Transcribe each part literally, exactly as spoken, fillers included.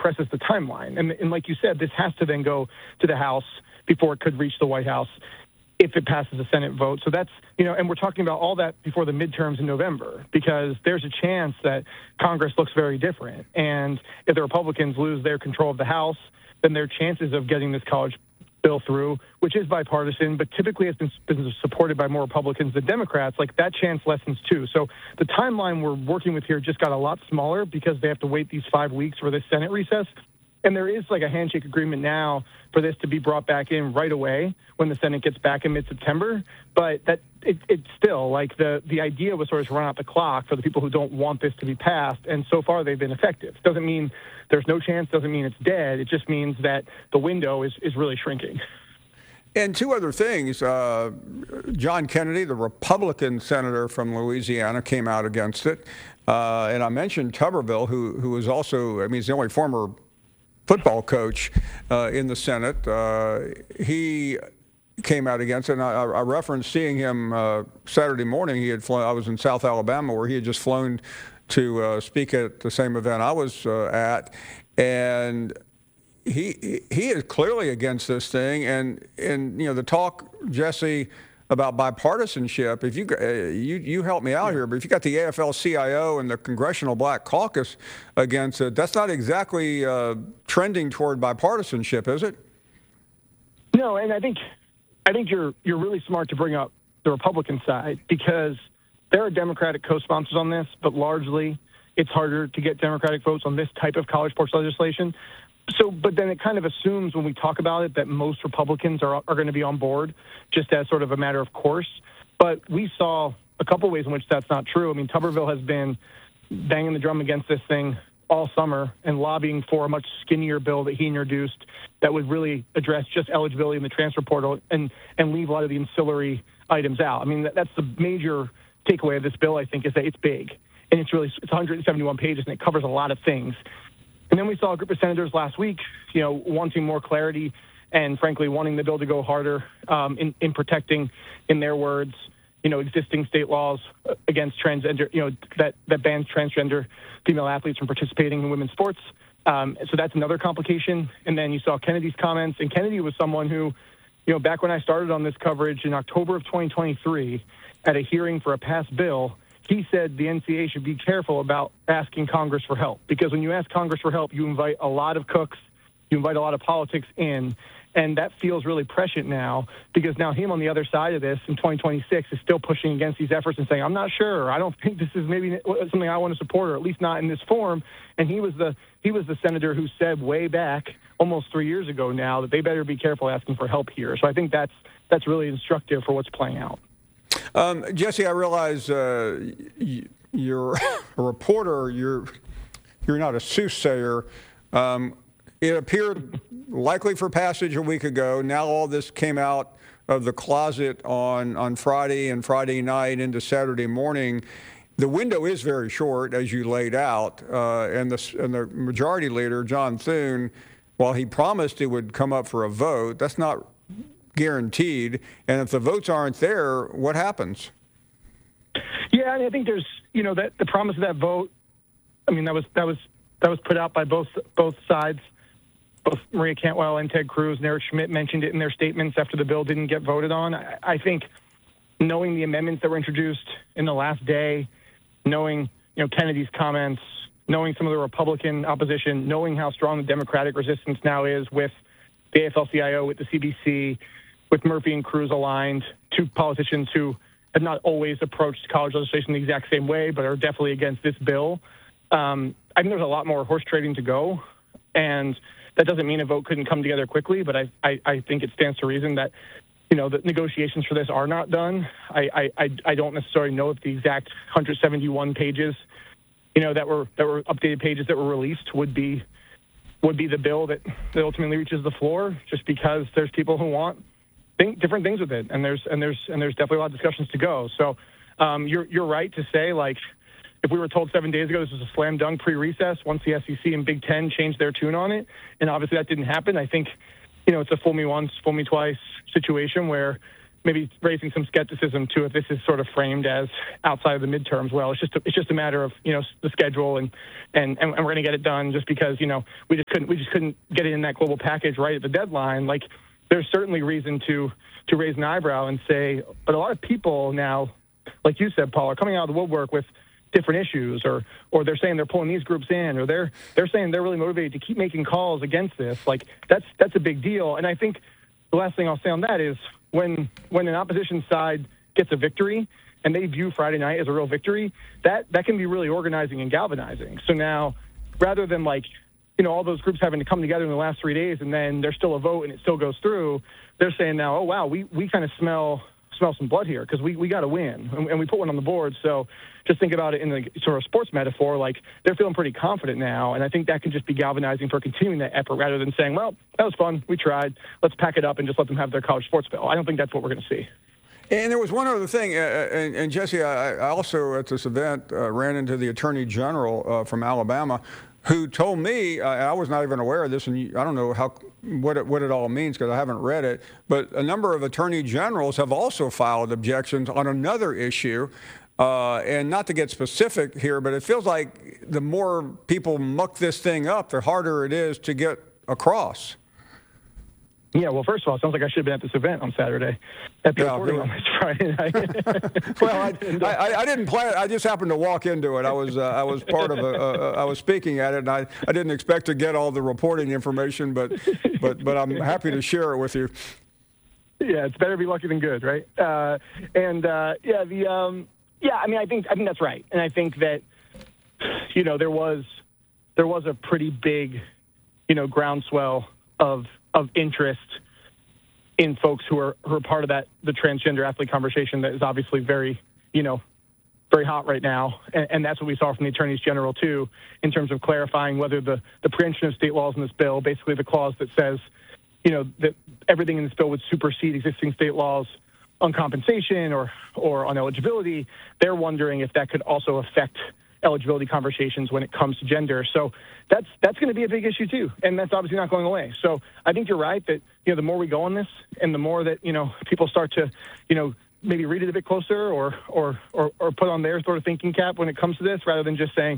compresses the timeline. And, and like you said, this has to then go to the House before it could reach the White House if it passes a Senate vote. So that's, you know, and we're talking about all that before the midterms in November, because there's a chance that Congress looks very different. And if the Republicans lose their control of the House, then their chances of getting this college bill through, which is bipartisan, but typically has been, been supported by more Republicans than Democrats, like that chance lessens too. So the timeline we're working with here just got a lot smaller because they have to wait these five weeks for this Senate recess. And there is like a handshake agreement now for this to be brought back in right away when the Senate gets back in mid-September. But that it, it's still like the, the idea was sort of to run out the clock for the people who don't want this to be passed. And so far they've been effective. Doesn't mean there's no chance, doesn't mean it's dead. It just means that the window is, is really shrinking. And two other things. Uh, John Kennedy, the Republican senator from Louisiana, came out against it. Uh, and I mentioned Tuberville, who who is also, I mean, he's the only former football coach uh, in the Senate. Uh, he came out against it. And I, I referenced seeing him uh, Saturday morning. He had flown, I was in South Alabama, where he had just flown to uh, speak at the same event I was uh, at. And he he is clearly against this thing. And, and you know, the talk, Jesse, about bipartisanship, if you, uh, you you help me out here, but if you got the A F L C I O and the Congressional Black Caucus against it, that's not exactly uh, trending toward bipartisanship, is it? No, and I think I think you're you're really smart to bring up the Republican side, because there are Democratic co-sponsors on this, but largely it's harder to get Democratic votes on this type of college sports legislation. So, but then it kind of assumes when we talk about it that most Republicans are are going to be on board, just as sort of a matter of course. But we saw a couple ways in which that's not true. I mean, Tuberville has been banging the drum against this thing all summer and lobbying for a much skinnier bill that he introduced that would really address just eligibility in the transfer portal and, and leave a lot of the ancillary items out. I mean, that, that's the major takeaway of this bill, I think, is that it's big. And it's really, it's one hundred seventy-one pages, and it covers a lot of things. And then we saw a group of senators last week, you know, wanting more clarity and, frankly, wanting the bill to go harder um, in, in protecting, in their words, you know, existing state laws against transgender, you know, that, that bans transgender female athletes from participating in women's sports. Um, so that's another complication. And then you saw Kennedy's comments. And Kennedy was someone who, you know, back when I started on this coverage in October of twenty twenty-three at a hearing for a passed bill, he said the N C A A should be careful about asking Congress for help, because when you ask Congress for help, you invite a lot of cooks, you invite a lot of politics in, and that feels really prescient now, because now him on the other side of this in twenty twenty-six is still pushing against these efforts and saying, I'm not sure, I don't think this is maybe something I want to support, or at least not in this form. And he was the he was the senator who said way back, almost three years ago now, that they better be careful asking for help here. So I think that's that's really instructive for what's playing out. Um, Jesse, I realize uh, you're a reporter. You're you're not a soothsayer. Um, it appeared likely for passage a week ago. Now all this came out of the closet on on Friday and Friday night into Saturday morning. The window is very short, as you laid out, uh, and the and the majority leader, John Thune, while he promised it would come up for a vote, that's not guaranteed. And if the votes aren't there, what happens? Yeah, I, mean, I think there's, you know, that the promise of that vote. I mean, that was that was that was put out by both both sides. Both Maria Cantwell and Ted Cruz and Eric Schmidt mentioned it in their statements after the bill didn't get voted on. I, I think knowing the amendments that were introduced in the last day, knowing, you know, Kennedy's comments, knowing some of the Republican opposition, knowing how strong the Democratic resistance now is with the A F L C I O, with the C B C, with Murphy and Cruz aligned, two politicians who have not always approached college legislation the exact same way, but are definitely against this bill. Um, I think there's a lot more horse trading to go, and that doesn't mean a vote couldn't come together quickly, but I, I, I think it stands to reason that, you know, the negotiations for this are not done. I, I, I don't necessarily know if the exact one hundred seventy-one pages, you know, that were that were updated pages that were released would be would be the bill that, that ultimately reaches the floor, just because there's people who want think different things with it, and there's and there's and there's definitely a lot of discussions to go. So um, you're you're right to say, like, if we were told seven days ago this was a slam dunk pre-recess, once the S E C and Big Ten changed their tune on it, and obviously that didn't happen, I think, you know, it's a fool me once, fool me twice situation where maybe raising some skepticism too if this is sort of framed as outside of the midterms. Well, it's just a, it's just a matter of, you know, the schedule and and, and we're going to get it done just because, you know, we just couldn't we just couldn't get it in that global package right at the deadline. Like, there's certainly reason to to raise an eyebrow and say, but a lot of people now, like you said, Paul, are coming out of the woodwork with different issues, or or they're saying they're pulling these groups in, or they're they're saying they're really motivated to keep making calls against this. Like, that's that's a big deal. And I think the last thing I'll say on that is when when an opposition side gets a victory and they view Friday night as a real victory, that that can be really organizing and galvanizing. So now, rather than like, you know, all those groups having to come together in the last three days and then there's still a vote and it still goes through, they're saying now, oh wow, we we kind of smell smell some blood here because we, we got to win, and, and we put one on the board. So just think about it in the sort of sports metaphor, like they're feeling pretty confident now, and I think that can just be galvanizing for continuing that effort rather than saying, well, that was fun, we tried, let's pack it up and just let them have their college sports bill. I don't think that's what we're going to see. And there was one other thing, uh, and, and Jesse, I, I also at this event uh, ran into the Attorney General uh, from Alabama, who told me, uh, I was not even aware of this, and you, I don't know how what it, what it all means because I haven't read it, but a number of attorney generals have also filed objections on another issue. Uh, and not to get specific here, but it feels like the more people muck this thing up, the harder it is to get across. Yeah, well, first of all, it sounds like I should have been at this event on Saturday at the yeah, reporting on this Friday night. Well, I, I, I didn't plan it. I just happened to walk into it. I was uh, I was part of a uh, I was speaking at it, and I, I didn't expect to get all the reporting information, but but but I'm happy to share it with you. Yeah, it's better to be lucky than good, right? Uh, and uh, yeah, the um, yeah, I mean, I think I think that's right, and I think that you know there was there was a pretty big you know groundswell of. of interest in folks who are who are part of that the transgender athlete conversation that is obviously very, you know, very hot right now. And, and that's what we saw from the attorneys general, too, in terms of clarifying whether the, the preemption of state laws in this bill, basically the clause that says, you know, that everything in this bill would supersede existing state laws on compensation or, or on eligibility. They're wondering if that could also affect eligibility conversations when it comes to gender. So that's that's going to be a big issue too, and that's obviously not going away. So I think you're right that you know the more we go on this, and the more that you know people start to you know maybe read it a bit closer, or or or, or put on their sort of thinking cap when it comes to this, rather than just saying,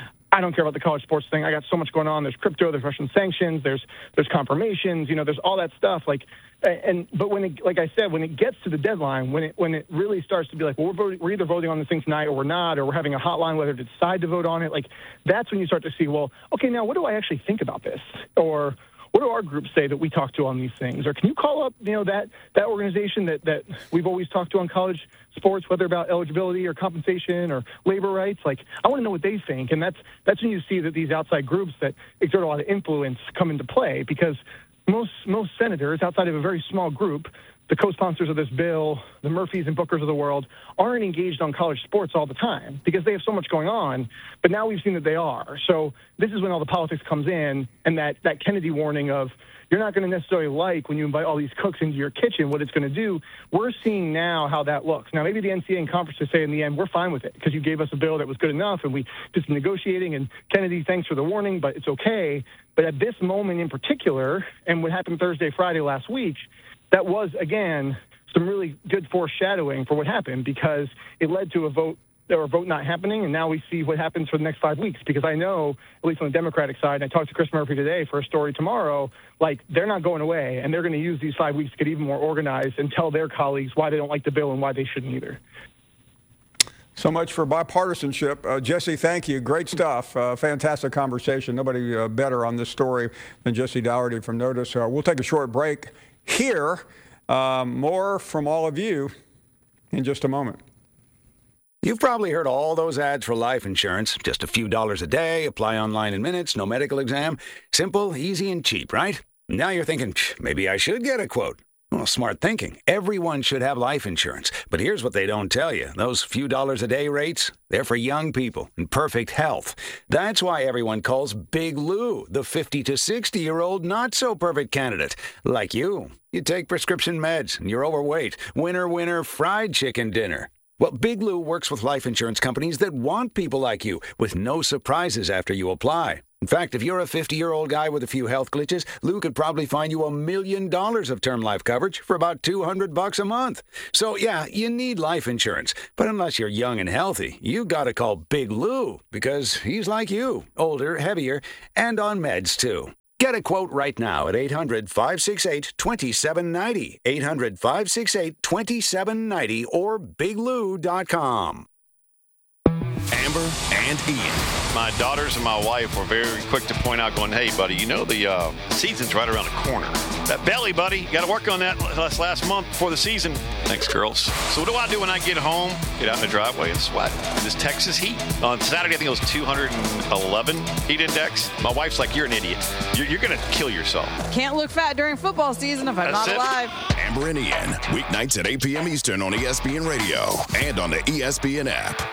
I don't care about the college sports thing. I got so much going on. There's crypto, there's Russian sanctions, there's there's confirmations, you know, there's all that stuff. Like, and but when it, like I said, when it gets to the deadline, when it when it really starts to be like, well, we're voting, we're either voting on this thing tonight or we're not, or we're having a hotline whether to decide to vote on it. Like, that's when you start to see, well, okay, now what do I actually think about this, or what do our groups say that we talk to on these things? Or can you call up, you know, that that organization that, that we've always talked to on college sports, whether about eligibility or compensation or labor rights? Like, I want to know what they think. And that's that's when you see that these outside groups that exert a lot of influence come into play, because most most senators, outside of a very small group, the co-sponsors of this bill, the Murphys and Bookers of the world, aren't engaged on college sports all the time because they have so much going on. But now we've seen that they are. So this is when all the politics comes in, and that, that Kennedy warning of you're not going to necessarily like when you invite all these cooks into your kitchen what it's going to do. We're seeing now how that looks. Now, maybe the N C A A and conferences say in the end, we're fine with it because you gave us a bill that was good enough and we did some negotiating, and Kennedy, thanks for the warning, but it's okay. But at this moment in particular, and what happened Thursday, Friday last week, that was, again, some really good foreshadowing for what happened, because it led to a vote or a vote not happening, and now we see what happens for the next five weeks. Because I know, at least on the Democratic side, and I talked to Chris Murphy today for a story tomorrow, like, they're not going away, and they're going to use these five weeks to get even more organized and tell their colleagues why they don't like the bill and why they shouldn't either. So much for bipartisanship. Uh, Jesse, thank you. Great stuff. Uh, fantastic conversation. Nobody uh, better on this story than Jesse Dougherty from Notice. Uh, we'll take a short break here. Um, more from all of you in just a moment. You've probably heard all those ads for life insurance. Just a few dollars a day, apply online in minutes, no medical exam. Simple, easy, and cheap, right? Now you're thinking, maybe I should get a quote. Well, smart thinking. Everyone should have life insurance. But here's what they don't tell you. Those few dollars a day rates, they're for young people in perfect health. That's why everyone calls Big Lou the fifty to sixty-year-old not-so-perfect candidate. Like you. You take prescription meds and you're overweight. Winner, winner, fried chicken dinner. Well, Big Lou works with life insurance companies that want people like you with no surprises after you apply. In fact, if you're a fifty-year-old guy with a few health glitches, Lou could probably find you a million dollars of term life coverage for about two hundred bucks a month. So, yeah, you need life insurance. But unless you're young and healthy, you gotta call Big Lou, because he's like you, older, heavier, and on meds, too. Get a quote right now at eight hundred, five six eight, two seven nine zero, eight hundred, five six eight, two seven nine zero, or big lou dot com. Amber and Ian. My daughters and my wife were very quick to point out, going, hey, buddy, you know the uh, season's right around the corner. That belly, buddy, you got to work on that last, last month before the season. Thanks, girls. So what do I do when I get home? Get out in the driveway and sweat in this Texas heat. On Saturday, I think it was two hundred eleven heat index. My wife's like, you're an idiot. You're, you're going to kill yourself. Can't look fat during football season if I'm That's not it. alive. Amber and Ian, weeknights at eight p.m. Eastern on E S P N Radio and on the E S P N app.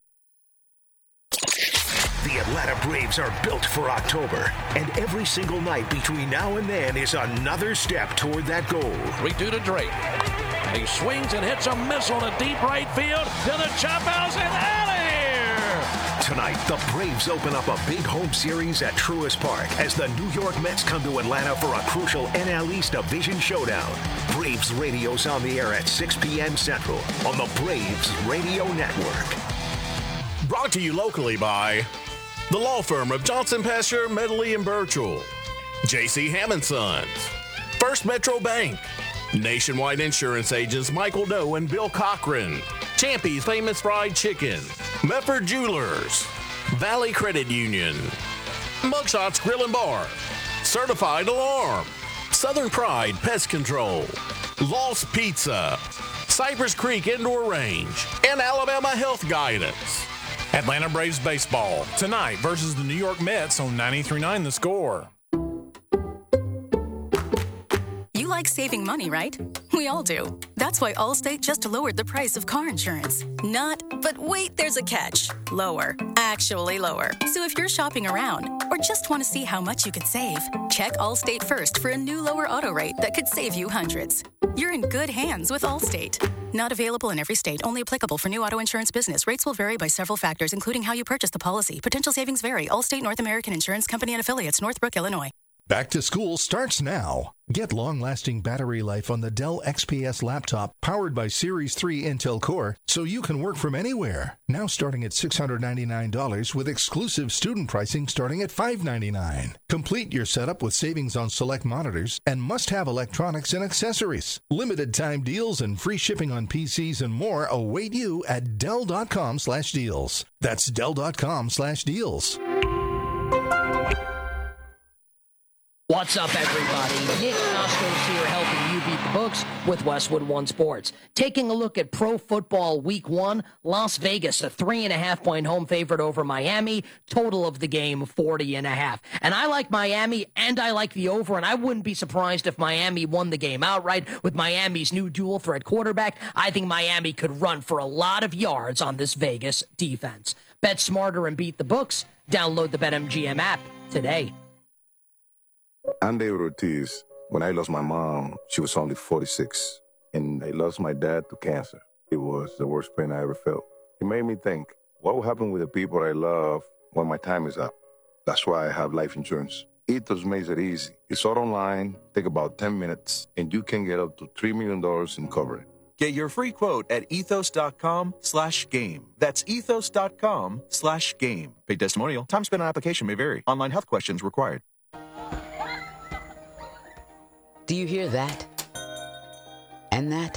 The Atlanta Braves are built for October, and every single night between now and then is another step toward that goal. three two to Drake. He swings and hits a missile to deep right field to the chop house and out of here. Tonight, the Braves open up a big home series at Truist Park as the New York Mets come to Atlanta for a crucial N L East Division showdown. Braves Radio's on the air at six p.m. Central on the Braves Radio Network. Brought to you locally by the law firm of Johnson, Pastor, Medley, and Birchall, J C Hammond Sons, First Metro Bank, Nationwide Insurance Agents Michael Doe and Bill Cochran, Champy's Famous Fried Chicken, Mefford Jewelers, Valley Credit Union, Mugshots Grill and Bar, Certified Alarm, Southern Pride Pest Control, Lost Pizza, Cypress Creek Indoor Range, and Alabama Health Guidance. Atlanta Braves baseball tonight versus the New York Mets on ninety-three point nine The Score. You like saving money, right? We all do. That's why Allstate just lowered the price of car insurance. Not, but wait, there's a catch. Lower. Actually lower. So if you're shopping around or just want to see how much you could save, check Allstate first for a new lower auto rate that could save you hundreds. You're in good hands with Allstate. Not available in every state. Only applicable for new auto insurance business. Rates will vary by several factors, including how you purchase the policy. Potential savings vary. Allstate North American Insurance Company and affiliates, Northbrook, Illinois. Back to school starts now. Get long-lasting battery life on the Dell X P S laptop powered by Series three Intel Core so you can work from anywhere. Now starting at six hundred ninety-nine dollars with exclusive student pricing starting at five hundred ninety-nine dollars. Complete your setup with savings on select monitors and must-have electronics and accessories. Limited time deals and free shipping on P Cs and more await you at Dell.com slash deals. That's Dell.com slash deals. What's up, everybody? Nick Costos here, helping you beat the books with Westwood One Sports. Taking a look at pro football week one, Las Vegas, a three and a half point home favorite over Miami. Total of the game, forty and a half. And I like Miami, and I like the over, and I wouldn't be surprised if Miami won the game outright with Miami's new dual threat quarterback. I think Miami could run for a lot of yards on this Vegas defense. Bet smarter and beat the books. Download the BetMGM app today. I'm David Ortiz. When I lost my mom, she was only forty-six, and I lost my dad to cancer. It was the worst pain I ever felt. It made me think, what will happen with the people I love when my time is up? That's why I have life insurance. Ethos makes it easy. It's all online, take about ten minutes, and you can get up to three million dollars in coverage. Get your free quote at ethos.com slash game. That's ethos.com slash game. Paid testimonial. Time spent on application may vary. Online health questions required. Do you hear that? And that?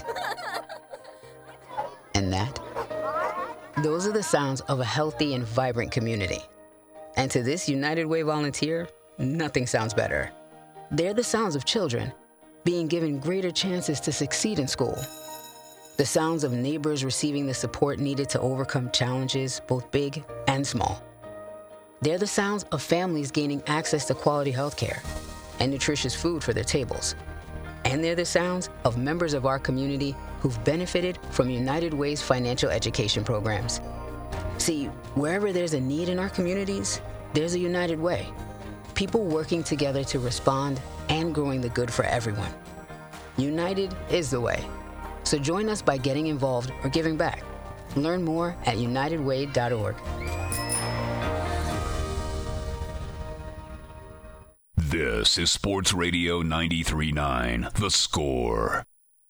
And that? Those are the sounds of a healthy and vibrant community. And to this United Way volunteer, nothing sounds better. They're the sounds of children being given greater chances to succeed in school. The sounds of neighbors receiving the support needed to overcome challenges, both big and small. They're the sounds of families gaining access to quality health care and nutritious food for their tables. And they're the sounds of members of our community who've benefited from United Way's financial education programs. See, wherever there's a need in our communities, there's a United Way. People working together to respond and growing the good for everyone. United is the way. So join us by getting involved or giving back. Learn more at united way dot org. This is Sports Radio ninety-three point nine, The Score.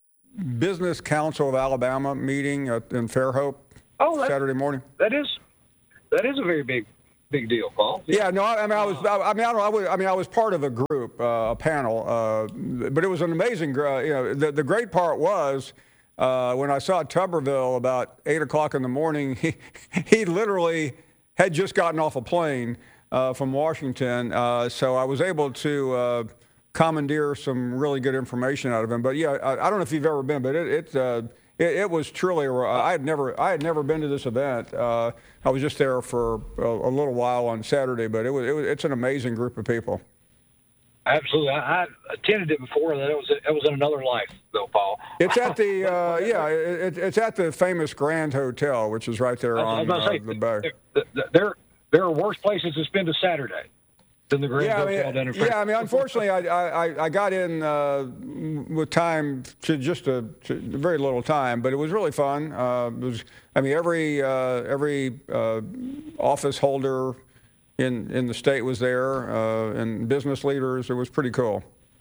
Business Council of Alabama meeting at, in Fairhope oh, that, Saturday morning. That is that is a very big big deal, Paul. Yeah, yeah no, I, I mean, I was, I, I mean, I don't, I, was, I mean, I was part of a group, uh, a panel, uh, but it was an amazing. Uh, you know, the, the great part was uh, when I saw Tuberville about eight o'clock in the morning. He he literally had just gotten off a plane uh, from Washington, uh, so I was able to uh, commandeer some really good information out of him. But yeah, I, I don't know if you've ever been, but it it, uh, it, it was truly. I had never I had never been to this event. Uh, I was just there for a, a little while on Saturday, but it was, it was it's an amazing group of people. Absolutely, I, I attended it before. That it was it was in another life, though, Paul. It's at the uh, yeah, it, it's at the famous Grand Hotel, which is right there on uh, say, the bay. There there are worse places to spend a Saturday than the Grand yeah, Hotel. I mean, down in yeah, I mean, unfortunately, I, I I got in uh, with time to just a to very little time, but it was really fun. Uh, it was, I mean, every uh, every uh, office holder in in the state was there, uh, and business leaders. It was pretty cool.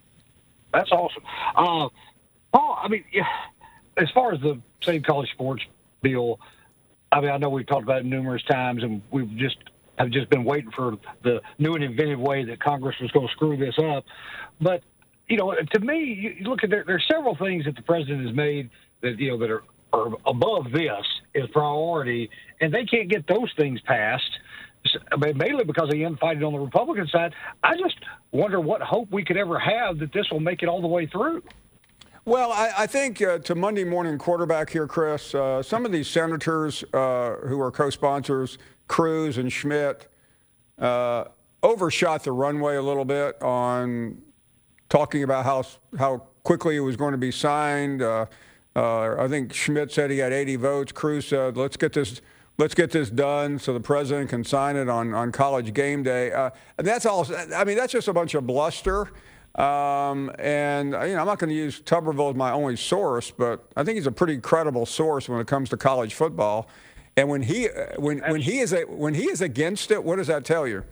That's awesome, uh, Paul. I mean, yeah, as far as the Save College Sports bill, I mean, I know we've talked about it numerous times, and we've just have just been waiting for the new and inventive way that Congress was going to screw this up. But you know, to me, you look at there. There are several things that the president has made that you know that are, are above this as priority, and they can't get those things passed. Mainly because of infighting on the Republican side. I just wonder what hope we could ever have that this will make it all the way through. Well, I, I think uh, to Monday morning quarterback here, Chris, uh, some of these senators uh, who are co-sponsors, Cruz and Schmidt, uh, overshot the runway a little bit on talking about how how quickly it was going to be signed. Uh, uh, I think Schmidt said he had eighty votes. Cruz said, let's get this Let's get this done so the president can sign it on, on college game day. Uh, and that's all. I mean, that's just a bunch of bluster. Um, and, you know, I'm not going to use Tuberville as my only source, but I think he's a pretty credible source when it comes to college football. And when he when when he is a, when he is against it, what does that tell you?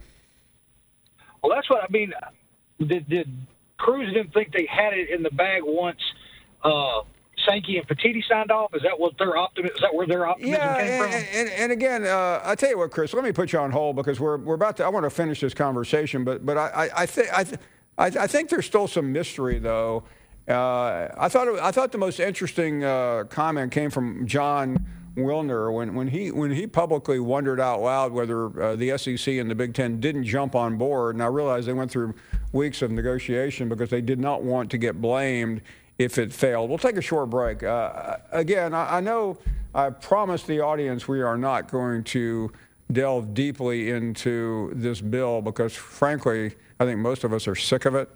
Well, that's what I mean. Did, did Cruz didn't think they had it in the bag once? Uh, Sankey and Petitti signed off? Is that what their optimism? Is that where their optimism yeah, came and, from? And, and again, uh, I tell you what, Chris. Let me put you on hold because we're we're about to. I want to finish this conversation, but but I I, I think I, th- I I think there's still some mystery though. Uh, I thought it, I thought the most interesting uh, comment came from John Wilner when when he when he publicly wondered out loud whether uh, the S E C and the Big Ten didn't jump on board. And I realized they went through weeks of negotiation because they did not want to get blamed if it failed. We'll take a short break. Uh, again, I, I know I promised the audience we are not going to delve deeply into this bill because, frankly, I think most of us are sick of it.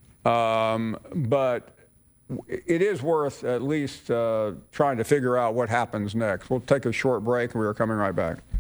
Um, but it is worth at least uh, trying to figure out what happens next. We'll take a short break, and we are coming right back.